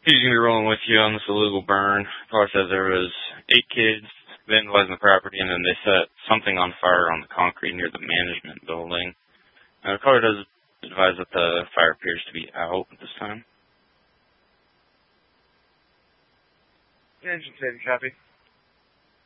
He's going to be rolling with you on this illegal burn. Caller says there was 8 kids vandalizing the property, and then they set something on fire on the concrete near the management building. The caller does advise that the fire appears to be out at this time. Engine 10, copy.